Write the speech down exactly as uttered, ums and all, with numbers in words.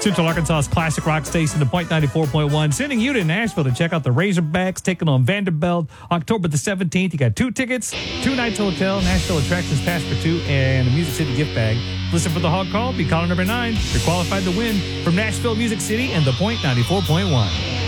Central Arkansas's classic rock station, The Point ninety-four point one, sending you to Nashville to check out the Razorbacks taking on Vanderbilt October the seventeenth. You got two tickets, two nights hotel, Nashville Attractions Pass for two, and a Music City gift bag. Listen for the hog call. Be caller number nine. You're qualified to win from Nashville, Music City, and The Point ninety-four point one.